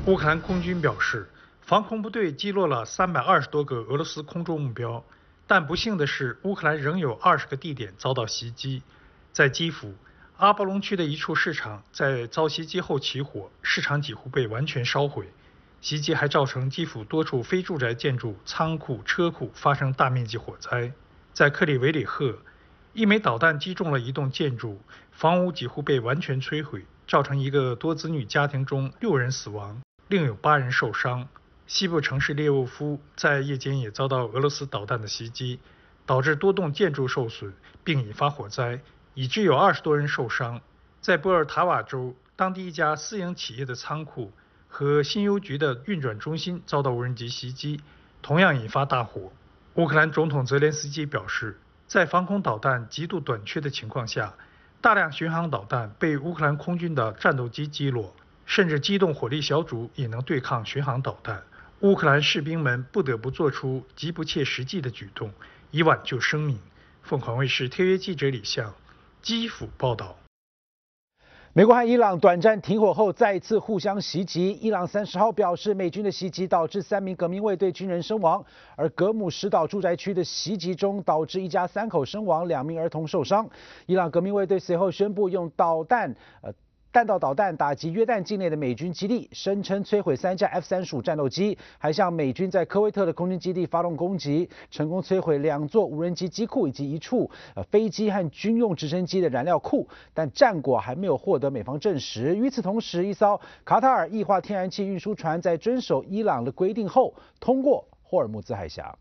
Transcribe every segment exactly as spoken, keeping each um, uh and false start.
乌克兰空军表示，防空部队击落了三百二十多个俄罗斯空中目标，但不幸的是，乌克兰仍有二十个地点遭到袭击。在基辅，阿波隆区的一处市场在遭袭击后起火，市场几乎被完全烧毁。袭击还造成基辅多处非住宅建筑、仓库、车库发生大面积火灾。在克里维里赫，一枚导弹击中了一栋建筑，房屋几乎被完全摧毁，造成一个多子女家庭中六人死亡，另有八人受伤。西部城市列沃夫在夜间也遭到俄罗斯导弹的袭击，导致多栋建筑受损，并引发火灾，已知有二十多人受伤。在波尔塔瓦州，当地一家私营企业的仓库和新邮局的运转中心遭到无人机袭击，同样引发大火。乌克兰总统泽连斯基表示，在防空导弹极度短缺的情况下，大量巡航导弹被乌克兰空军的战斗机击落，甚至机动火力小组也能对抗巡航导弹。乌克兰士兵们不得不做出极不切实际的举动，以挽救生命。凤凰卫视特约记者李向，基辅报道。 美国和伊朗短暂停火后再次互相袭击。伊朗三十号表示，美军的袭击导致三名革命卫队军人身亡，而格姆什岛住宅区的袭击中导致一家三口身亡，两名儿童受伤。伊朗革命卫队随后宣布用导弹呃。弹道导弹打击约旦境内的美军基地，声称摧毁三架 F 三十五战斗机，还向美军在科威特的空军基地发动攻击，成功摧毁两座无人机机库以及一处呃飞机和军用直升机的燃料库，但战果还没有获得美方证实。与此同时，一艘卡塔尔液化天然气运输船在遵守伊朗的规定后通过霍尔木兹海峡。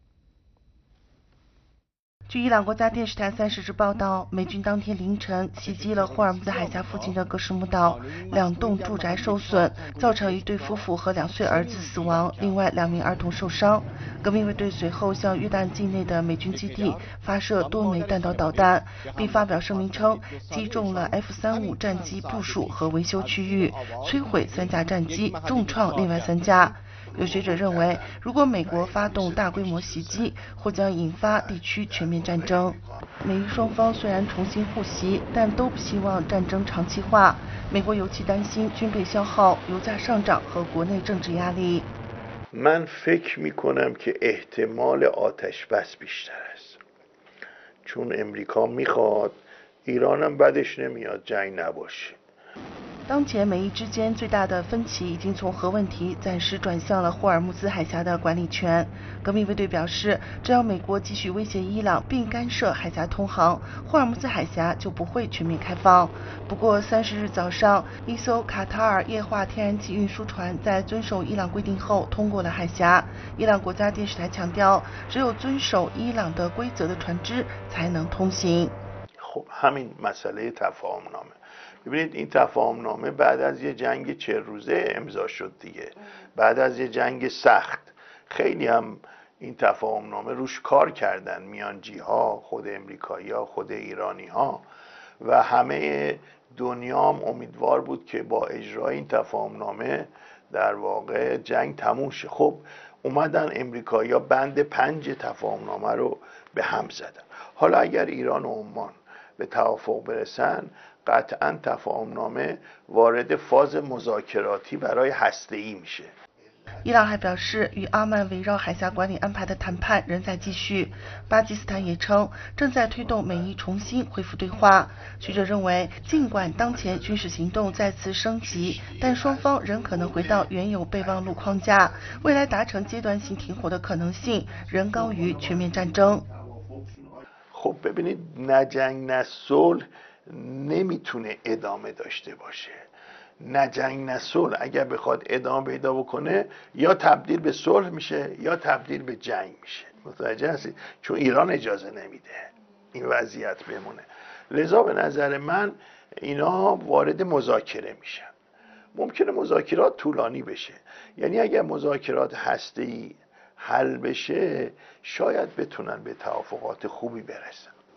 据伊朗国家电视台三十日报道，美军当天凌晨袭击了霍尔木兹海峡附近的格什木岛，两栋住宅受损，造成一对夫妇和两岁儿子死亡，另外两名儿童受伤。革命卫队随后向约旦境内的美军基地发射多枚弹道导弹，并发表声明称击中了 F 三十五战机部署和维修区域，摧毁三架战机，重创另外三架。有学者认为，如果美国发动大规模袭击，或将引发地区全面战争。美伊双方虽然重新互袭，但都不希望战争长期化。美国尤其担心军备消耗、油价上涨和国内政治压力。 من فکر میکنم که احتمال آتش بس بیشتر است. چون امریکا میخواد ایرانم بدش نمیاد جنگ نباشه. 当前美伊之间最大的分歧已经从核问题暂时转向了霍尔木兹海峡的管理权。革命卫队表示，只要美国继续威胁伊朗并干涉海峡通航，霍尔木兹海峡就不会全面开放。不过三十日早上，一艘卡塔尔液化天然气运输船在遵守伊朗规定后通过了海峡。伊朗国家电视台强调，只有遵守伊朗的规则的船只才能通行。 خب همین مسئله تفاهمنامه ببینید این تفاهمنامه بعد از یه جنگ چهل روزه امضا شد دیگه بعد از یه جنگ سخت خیلی هم این تفاهمنامه روش کار کردن میانجی ها خود امریکایی ها خود ایرانی ها و همه دنیا هم امیدوار بود که با اجرای این تفاهمنامه در واقع جنگ تموم شه. خب اومدن امریکایی ها بند پنج تفاهمنامه رو به هم زدن. حالا اگر ایران و عمان به توافق برسن قطعا تفاهمنامه وارد فاز مذاکراتی برای هسته‌ای میشه. 伊朗还表示，与阿曼围绕海峡管理安排的谈判仍在继续。巴基斯坦也称正在推动美伊重新恢复对话。学者认为，尽管当前军事行动再次升级，但双方仍可能回到原有备忘录框架，未来达成阶段性停火的可能性仍高于全面战争。 خب ببینید نه جنگ نه صلح نمیتونه ادامه داشته باشه. نه جنگ نه صلح اگر بخواد ادامه پیدا بکنه یا تبدیل به صلح میشه یا تبدیل به جنگ میشه. متوجه هستید؟ چون ایران اجازه نمیده این وضعیت بمونه. لذا به نظر من اینا وارد مذاکره میشن. ممکنه مذاکرات طولانی بشه. یعنی اگر مذاکرات هسته‌ای حل بشه شاید بتونن به توافقات خوبی برسن.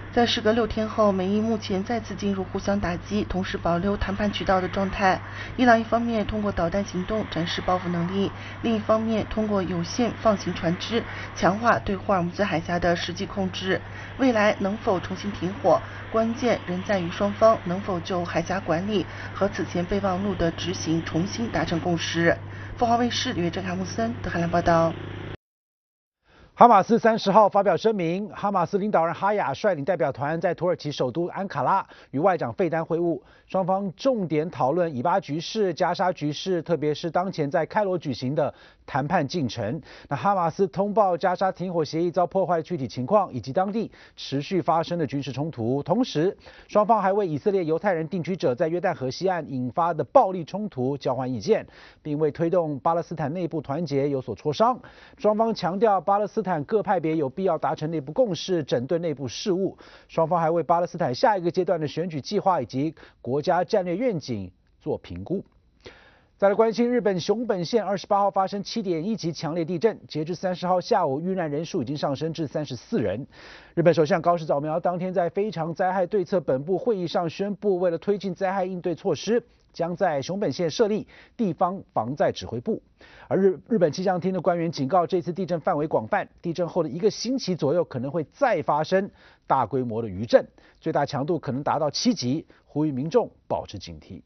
在时隔六天后，美伊目前再次进入互相打击，同时保留谈判渠道的状态。伊朗一方面通过导弹行动展示报复能力，另一方面通过有限放行船只，强化对霍尔木兹海峡的实际控制。未来能否重新停火，关键仍在于双方能否就海峡管理和此前备忘录的执行重新达成共识。凤凰卫视李月珍、卡木森德海兰报道。 哈马斯三十号发表声明，哈马斯领导人哈雅率领代表团在土耳其首都安卡拉与外长费丹会晤，双方重点讨论以巴局势、加沙局势，特别是当前在开罗举行的谈判进程。那哈马斯通报加沙停火协议遭破坏的具体情况，以及当地持续发生的军事冲突。同时，双方还为以色列犹太人定居者在约旦河西岸引发的暴力冲突交换意见，并为推动巴勒斯坦内部团结有所磋商。双方强调巴勒斯坦各派别有必要达成内部共识，整顿内部事务。双方还为巴勒斯坦下一个阶段的选举计划以及国家战略愿景做评估。再来关心日本熊本县二十八号发生七点一级强烈地震，截至三十号下午，遇难人数已经上升至三十四人。日本首相高市早苗当天在非常灾害对策本部会议上宣布，为了推进灾害应对措施，将在熊本县设立地方防灾指挥部。而日日本气象厅的官员警告，这次地震范围广泛，地震后的一个星期左右可能会再发生大规模的余震，最大强度可能达到七级，呼吁民众保持警惕。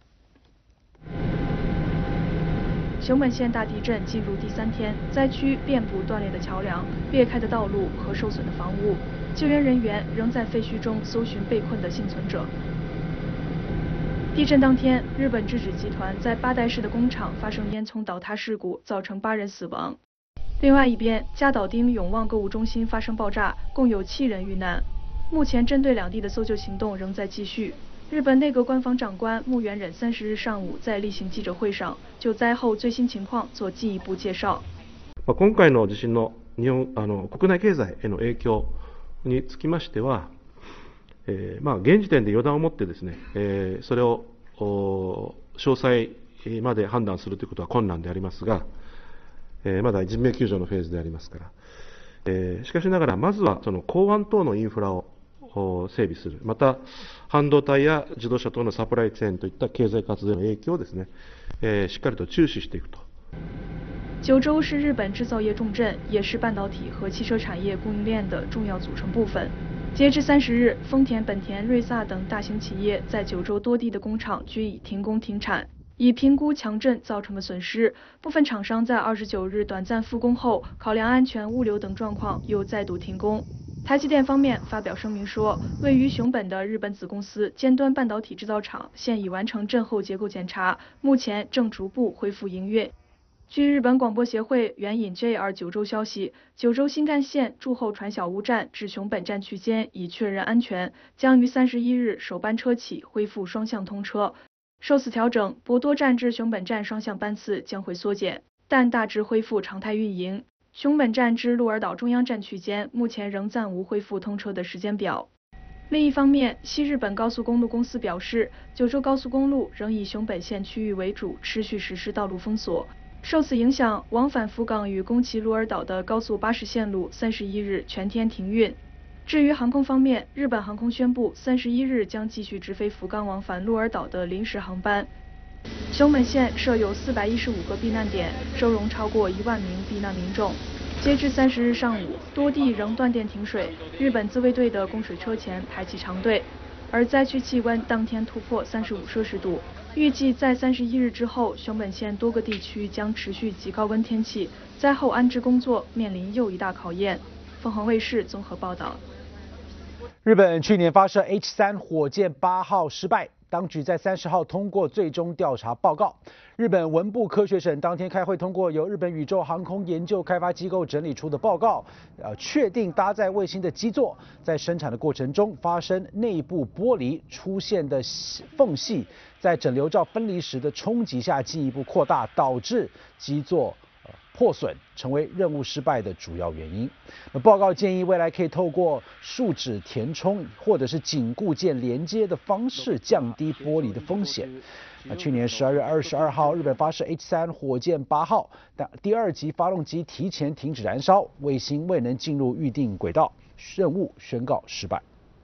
熊本县大地震进入第三天，灾区遍布断裂的桥梁、裂开的道路和受损的房屋，救援人员仍在废墟中搜寻被困的幸存者。地震当天，日本制纸集团在八代市的工厂发生烟囱倒塌事故，造成八人死亡。另外一边，加岛町永旺购物中心发生爆炸，共有七人遇难。目前，针对两地的搜救行动仍在继续。日本内阁官房长官木原忍三十日上午在例行记者会上就灾后最新情况做进一步介绍。 今回の地震の日本あの国内経済への影響につきましては、えー、まあ現時点で予断を持ってですね、えー、それを詳細まで判断するということは困難でありますが、えー、まだ人命救助のフェーズでありますから、えー、しかしながらまずはその港湾等のインフラを整備する、また半導体や自動車等のサプライチェーンといった経済活動の影響をですね、えー、しっかりと注視していくと。 九州是日本制造业重镇，也是半导体和汽车产业供应链的重要组成部分。截至三十日，丰田、本田、瑞萨等大型企业在九州多地的工厂均已停工停产。以评估强震造成的损失，部分厂商在二十九日短暂复工后，考量安全、物流等状况，又再度停工。台积电方面发表声明说，位于熊本的日本子公司尖端半导体制造厂现已完成震后结构检查，目前正逐步恢复营运。据日本广播协会援引 J R 九州消息，九州新干线筑后船小屋站至熊本站区间已确认安全，将于三十一日首班车起恢复双向通车。受此调整，博多站至熊本站双向班次将会缩减，但大致恢复常态运营。熊本站至鹿儿岛中央站区间目前仍暂无恢复通车的时间表。另一方面，西日本高速公路公司表示，九州高速公路仍以熊本县区域为主，持续实施道路封锁。受此影响，往返福冈与宫崎鹿儿岛的高速巴士线路三十一日全天停运。至于航空方面，日本航空宣布三十一日将继续直飞福冈往返鹿儿岛的临时航班。熊本县设有四百一十五个避难点，收容超过一万名避难民众。截至三十日上午，多地仍断电停水，日本自卫队的供水车前排起长队。而灾区气温当天突破三十五摄氏度，预计在三十一日之后，熊本县多个地区将持续极高温天气，灾后安置工作面临又一大考验。凤凰卫视综合报道。 日本去年发射 H 三 火箭八号失败，当局在三十号通过最终调查报告。日本文部科学省当天开会通过由日本宇宙航空研究开发机构整理出的报告，呃，确定搭载卫星的基座在生产的过程中发生内部玻璃出现的缝隙，在整流罩分离时的冲击下进一步扩大，导致基座破损，成为任务失败的主要原因。那报告建议未来可以透过树脂填充或者是紧固件连接的方式降低玻璃的风险。那去年十二月二十二号，日本发射 H 三 火箭八号，但第二级发动机提前停止燃烧，卫星未能进入预定轨道，任务宣告失败。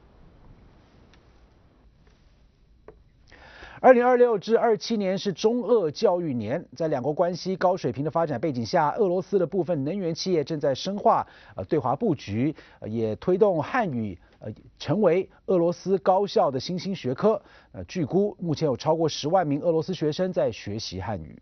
二零二六至二七年是中俄教育年，在两国关系高水平的发展背景下，俄罗斯的部分能源企业正在深化呃对华布局，呃也推动汉语呃成为俄罗斯高校的新兴学科。呃，据估目前有超过十万名俄罗斯学生在学习汉语。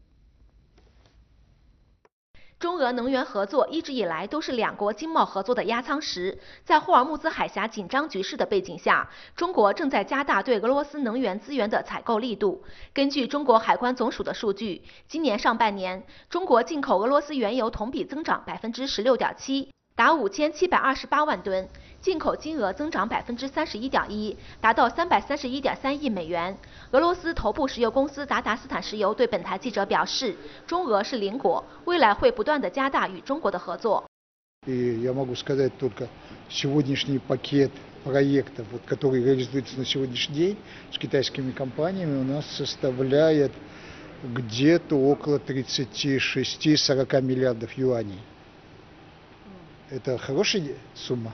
中俄能源合作一直以来都是两国经贸合作的压舱石。在霍尔木兹海峡紧张局势的背景下，中国正在加大对俄罗斯能源资源的采购力度。根据中国海关总署的数据，今年上半年，中国进口俄罗斯原油同比增长百分之十六点七，达五千七百二十八万吨，进口金额增长百分之三十一点一，达到三百三十一点三亿美元。俄罗斯头部石油公司达达斯坦石油对本台记者表示，中俄是邻国，未来会不断地加大与中国的合作。 И я могу сказать только сегодняшний пакет проектов, вот, который реализуется на сегодняшний день с китайскими компаниями, у нас составляет где-то около тридцати шести — сорока миллиардов юаней. Это хорошая сумма.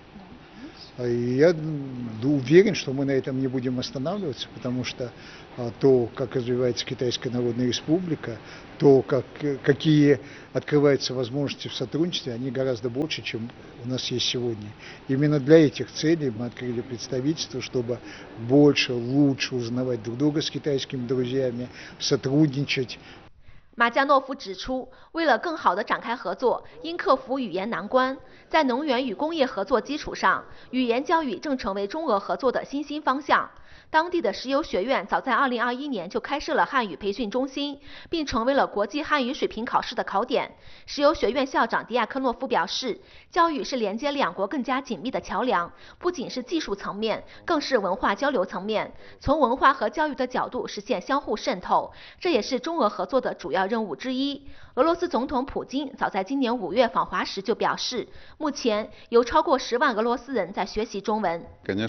И я уверен, что мы на этом не будем останавливаться, потому что то, как развивается Китайская Народная Республика, то, как, какие открываются возможности в сотрудничестве, они гораздо больше, чем у нас есть сегодня. Именно для этих целей мы открыли представительство, чтобы больше, лучше узнавать друг друга с китайскими друзьями, сотрудничать. 马加诺夫指出，为了更好地展开合作，应克服语言难关。在能源与工业合作基础上，语言教育正成为中俄合作的新兴方向。当地的石油学院早在二零二一年就开设了汉语培训中心，并成为了国际汉语水平考试的考点。石油学院校长迪亚科诺夫表示，教育是连接两国更加紧密的桥梁，不仅是技术层面，更是文化交流层面。从文化和教育的角度实现相互渗透，这也是中俄合作的主要任务之一。俄罗斯总统普京早在今年五月访华时就表示，目前有超过十万俄罗斯人在学习中文。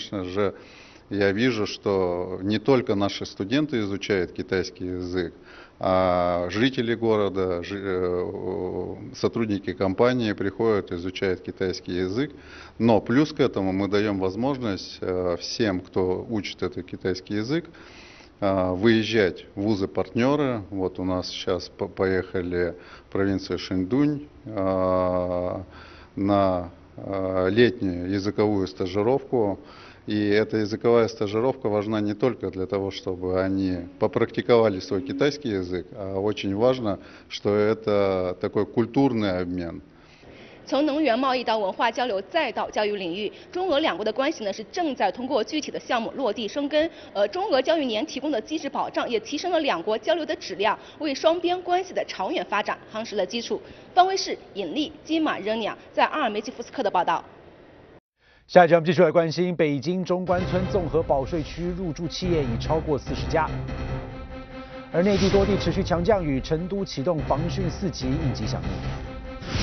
Я вижу, что не только наши студенты изучают китайский язык, а жители города, сотрудники компании приходят, изучают китайский язык. Но плюс к этому мы даем возможность всем, кто учит этот китайский язык, выезжать в вузы-партнеры. Вот у нас сейчас поехали в провинцию Шиндунь на летнюю языковую стажировку. И эта языковая стажировка важна не только для того, чтобы они попрактиковали свой китайский язык, а очень важно, что это такой культурный обмен. 从能源贸易到文化交流，再到教育领域，中俄两国的关系呢是正在通过具体的项目落地生根。呃，中俄教育年提供的机制保障，也提升了两国交流的质量，为双边关系的长远发展夯实了基础。方威视尹丽、金马热尼亚在阿尔梅基夫斯克的报道。 下一节我们继续来关心北京中关村综合保税区入驻企业已超过四十家，而内地多地持续强降雨，成都启动防汛四级应急响应。